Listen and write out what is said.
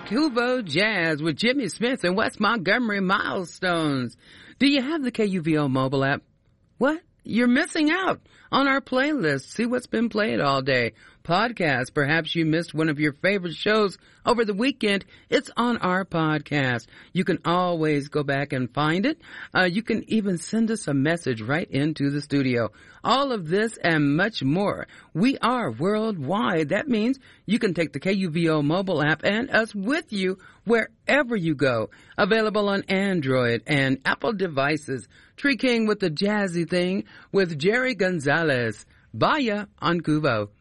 Kuvo Jazz with Jimmy Smith and West Montgomery Milestones. Do you have the KUVO mobile app? What? You're missing out on our playlist. See what's been played all day. Podcast. Perhaps you missed one of your favorite shows over the weekend. It's on our podcast. You can always go back and find it. You can even send us a message right into the studio. All of this and much more. We are worldwide. That means you can take the KUVO mobile app and us with you wherever you go. Available on Android and Apple devices. Tree King with the jazzy thing with Jerry Gonzalez. Baya on Kuvo.